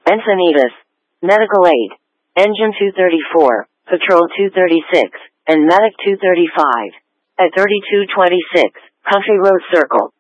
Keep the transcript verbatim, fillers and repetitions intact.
Encinitas, Medical Aid, Engine two thirty-four, Patrol two thirty-six, and Medic two thirty-five. At thirty-two twenty-six, Country Road Circle.